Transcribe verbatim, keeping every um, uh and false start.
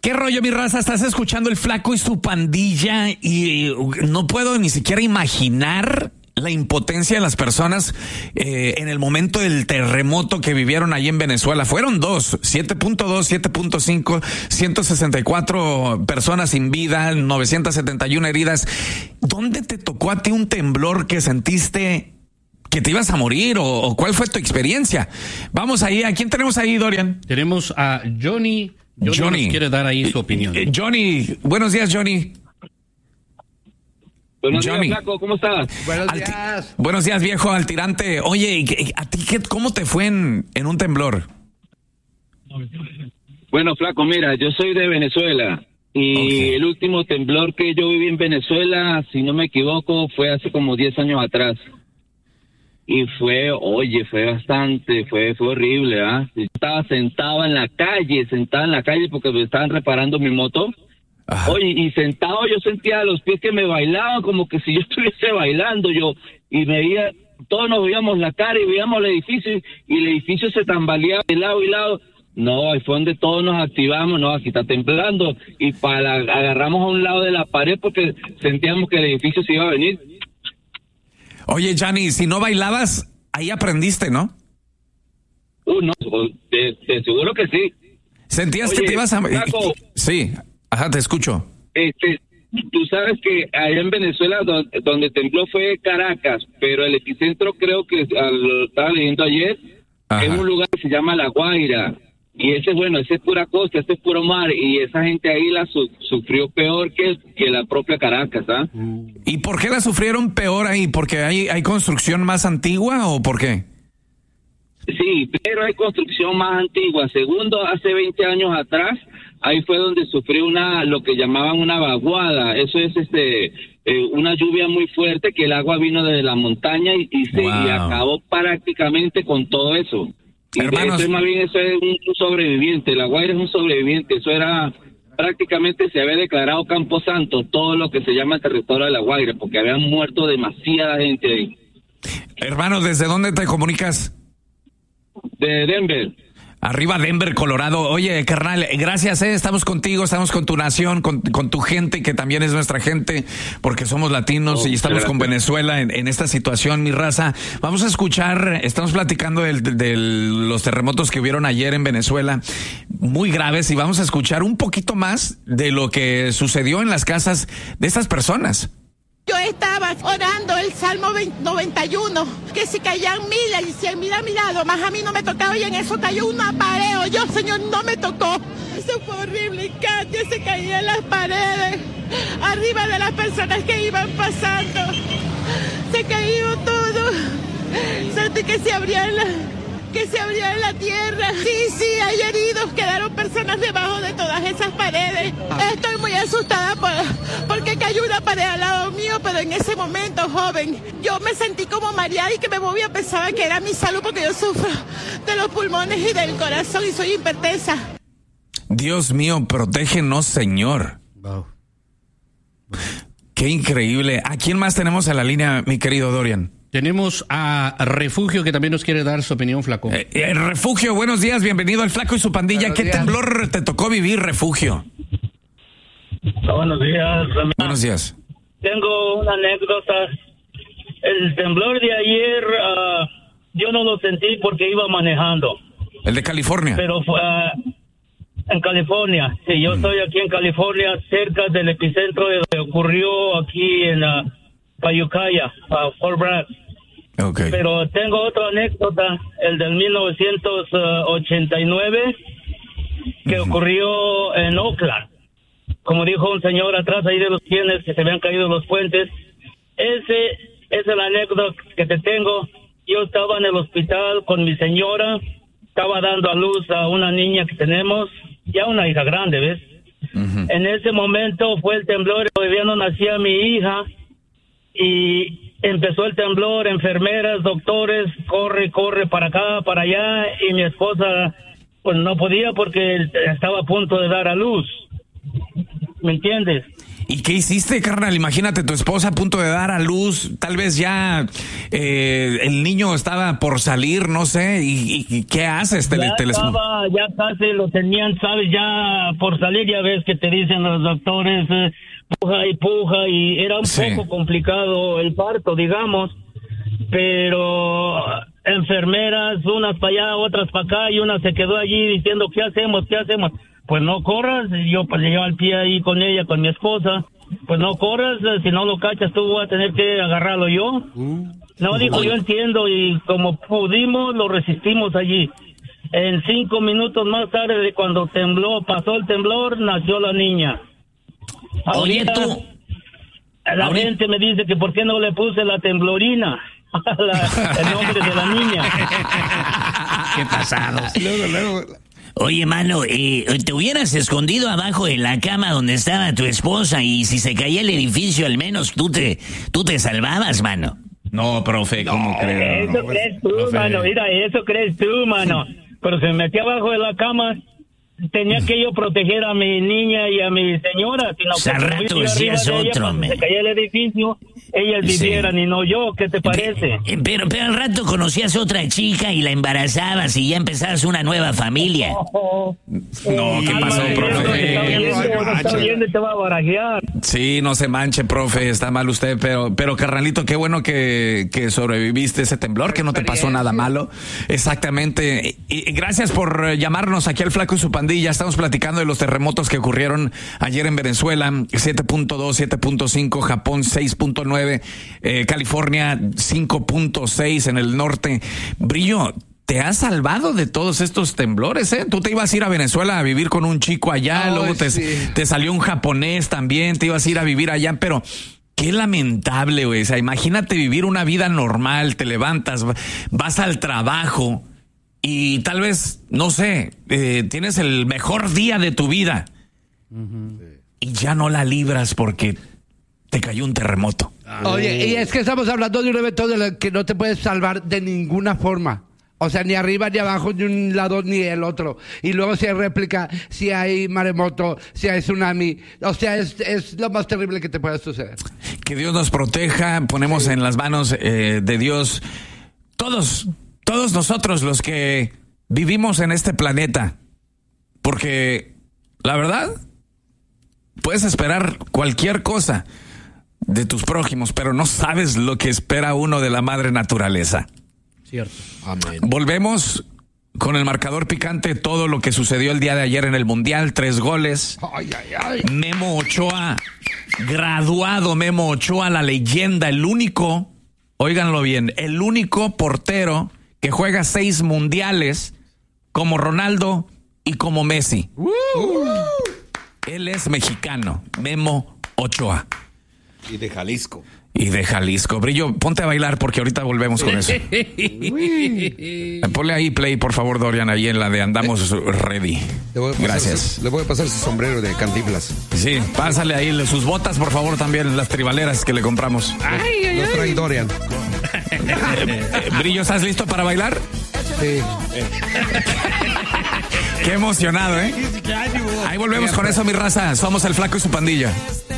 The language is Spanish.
¿Qué rollo, mi raza? Estás escuchando El Flaco y su Pandilla y no puedo ni siquiera imaginar la impotencia de las personas eh, en el momento del terremoto que vivieron allí en Venezuela. Fueron dos, siete punto dos, siete punto cinco, ciento sesenta y cuatro personas sin vida, novecientas setenta y una heridas. ¿Dónde te tocó a ti un temblor que sentiste que te ibas a morir o, o cuál fue tu experiencia? Vamos ahí, ¿a quién tenemos ahí, Dorian? Tenemos a Johnny. Johnny, Johnny nos quiere dar ahí su opinión. Eh, Johnny, buenos días, Johnny. Buenos Johnny. días, Flaco, ¿cómo estás? Buenos Al días. Buenos días, viejo altirante. Oye, ¿a ti qué, cómo te fue en, en un temblor? Bueno, Flaco, mira, yo soy de Venezuela y okay. El último temblor que yo viví en Venezuela, si no me equivoco, fue hace como diez años atrás. Y fue, oye, fue bastante, fue, fue horrible, ¿ah? ¿eh? Estaba sentado en la calle, sentado en la calle porque me estaban reparando mi moto. Ajá. Oye, y sentado yo sentía los pies que me bailaban como que si yo estuviese bailando yo. Y me veía, todos nos veíamos la cara y veíamos el edificio y el edificio se tambaleaba de lado y lado. No, ahí fue donde todos nos activamos, no, aquí está temblando. Y para agarramos a un lado de la pared porque sentíamos que el edificio se iba a venir. Oye, Johnny, si no bailabas, ahí aprendiste, ¿no? Uh, no, te, te seguro que sí. ¿Sentías Oye, que te ibas a... Flaco, sí, ajá, te escucho. Este, tú sabes que allá en Venezuela donde, donde tembló fue Caracas, pero el epicentro creo que, lo estaba leyendo ayer, ajá, es un lugar que se llama La Guaira. Y ese, bueno, ese es pura costa, ese es puro mar, y esa gente ahí la su, sufrió peor que, que la propia Caracas, ¿ah? ¿Y por qué la sufrieron peor ahí? ¿Porque hay, hay construcción más antigua o por qué? Sí, pero hay construcción más antigua. Segundo, hace veinte años atrás, ahí fue donde sufrió una, lo que llamaban una vaguada. Eso es este, eh, una lluvia muy fuerte que el agua vino desde la montaña y, y se wow. y acabó prácticamente con todo eso. Y hermanos, eso es más bien, eso es un, un sobreviviente. La Guaira es un sobreviviente. Eso era, prácticamente se había declarado Camposanto, todo lo que se llama el territorio de La Guaira, porque habían muerto demasiada gente ahí. Hermanos, ¿desde dónde te comunicas? De Denver. Arriba Denver, Colorado. Oye, carnal, gracias, eh, estamos contigo, estamos con tu nación, con, con tu gente, que también es nuestra gente, porque somos latinos oh, y estamos gracias. Con Venezuela en, en esta situación, mi raza. Vamos a escuchar, estamos platicando de, de, de los terremotos que hubieron ayer en Venezuela, muy graves, y vamos a escuchar un poquito más de lo que sucedió en las casas de estas personas. Yo estaba orando el Salmo noventa y uno, que si caían mil y cien mil a mi lado, más a mí no me tocaba, y en eso cayó un apareo. Yo, Señor, no me tocó. Eso fue horrible, y Katia se caía en las paredes, arriba de las personas que iban pasando. Se cayó todo. Sentí que se abría la, que se abría la tierra. Sí, sí, hay heridos, quedaron personas debajo de todas esas paredes. Estoy muy asustada por, porque cayó una pared al lado mío, pero en ese momento, joven, yo me sentí como mareada y que me movía, pensaba que era mi salud porque yo sufro de los pulmones y del corazón y soy hipertensa. Dios mío, protégenos, Señor. Wow. Qué increíble. ¿A quién más tenemos en la línea, mi querido Dorian? Tenemos a Refugio, que también nos quiere dar su opinión, Flaco. Eh, eh, Refugio, buenos días, bienvenido al Flaco y su Pandilla. Buenos ¿Qué días. Temblor te tocó vivir, Refugio? Buenos días. Buenos días. Tengo una anécdota. El temblor de ayer, uh, yo no lo sentí porque iba manejando. ¿El de California? Pero fue uh, en California. Sí, yo mm. estoy aquí en California, cerca del epicentro de lo que ocurrió aquí en uh, Payucaya, uh, Fort Bragg. Okay. Pero tengo otra anécdota, el del mil novecientos ochenta y nueve, que uh-huh. ocurrió en Oakland. Como dijo un señor atrás ahí de los tienes que se habían caído los puentes. Ese, esa es la anécdota que te tengo. Yo estaba en el hospital con mi señora, estaba dando a luz a una niña que tenemos, ya una hija grande, ¿ves? Uh-huh. En ese momento fue el temblor, todavía no nacía mi hija, y empezó el temblor, enfermeras, doctores, corre, corre para acá, para allá, y mi esposa pues no podía porque estaba a punto de dar a luz. ¿Me entiendes? ¿Y qué hiciste, carnal? Imagínate, tu esposa a punto de dar a luz, tal vez ya eh, el niño estaba por salir, no sé, ¿y, y qué haces? Ya te estaba, ya casi lo tenían, ¿sabes? Ya por salir, ya ves que te dicen los doctores, eh, puja y puja, y era un sí. poco complicado el parto, digamos, pero enfermeras, unas para allá, otras para acá, y una se quedó allí diciendo, ¿qué hacemos? ¿Qué hacemos? Pues no corras, yo pues le llevo al pie ahí con ella, con mi esposa, pues no corras, si no lo cachas tú vas a tener que agarrarlo yo. Uh, no, dijo, uh, yo entiendo, y como pudimos, lo resistimos allí. En cinco minutos más tarde de cuando tembló, pasó el temblor, nació la niña. Oye, tú... La Ahorita... gente me dice que por qué no le puse la temblorina. La, el nombre de la niña. Qué pasados. Luego, luego... Oye, mano, eh, te hubieras escondido abajo de la cama donde estaba tu esposa y si se caía el edificio, al menos tú te, tú te salvabas, mano. No, profe, ¿cómo no, crees? Eso no, crees tú, profe. mano, mira, eso crees tú, mano. Pero se metía abajo de la cama, tenía que yo proteger a mi niña y a mi señora. Sino que al rato decías otro, ella, se caía el edificio, ellas vivieran, sí. y no yo, ¿qué te parece? Pero, pero al rato conocías otra chica y la embarazabas y ya empezabas una nueva familia. No, no ¿qué pasó, profe? Está bien, te va a barajear. Sí, no se manche, profe, está mal usted, pero, pero carnalito, qué bueno que, que sobreviviste ese temblor, que no te pasó nada malo. Exactamente. Y gracias por llamarnos aquí al Flaco y su pandilla. Estamos platicando de los terremotos que ocurrieron ayer en Venezuela, siete punto dos, siete punto cinco, Japón seis punto nueve, eh, California cinco punto seis en el norte. Brillo, te has salvado de todos estos temblores, ¿eh? Tú te ibas a ir a Venezuela a vivir con un chico allá, oh, luego te, sí. te salió un japonés también, te ibas a ir a vivir allá, pero qué lamentable, güey. O sea, imagínate vivir una vida normal, te levantas, vas al trabajo y tal vez, no sé, eh, tienes el mejor día de tu vida uh-huh. y ya no la libras porque te cayó un terremoto. Oye, y es que estamos hablando de un evento de lo que no te puedes salvar de ninguna forma. O sea, ni arriba ni abajo, ni un lado ni el otro. Y luego si hay réplica, si hay maremoto, si hay tsunami. O sea, es, es lo más terrible que te puede suceder. Que Dios nos proteja. Ponemos sí. en las manos eh, de Dios todos, todos nosotros los que vivimos en este planeta. Porque, la verdad, puedes esperar cualquier cosa de tus prójimos, pero no sabes lo que espera uno de la madre naturaleza. Cierto. Amén. Volvemos con el marcador picante, todo lo que sucedió el día de ayer en el Mundial, tres goles. Ay, ay, ay. Memo Ochoa, graduado Memo Ochoa, la leyenda, el único, óiganlo bien, el único portero que juega seis mundiales como Ronaldo y como Messi. Uh, uh. Él es mexicano, Memo Ochoa. Y de Jalisco. Y de Jalisco. Brillo, ponte a bailar porque ahorita volvemos con eso. Ponle ahí play, por favor, Dorian, ahí en la de Andamos Ready. Le voy a Gracias. Su, le voy a pasar su sombrero de Cantinflas. Sí, pásale ahí sus botas, por favor, también, las tribaleras que le compramos. Ay, ay, Los trae Dorian. Brillo, ¿estás listo para bailar? Sí. Qué emocionado, ¿eh? Ahí volvemos con eso, mi raza. Somos el Flaco y su pandilla.